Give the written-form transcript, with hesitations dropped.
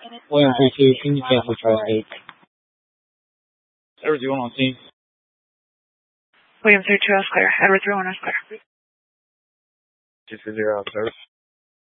William 32, can you cancel Tri-State? Edward 01 on scene. William 32, that's clear. Edward 31, that's clear. 220, service.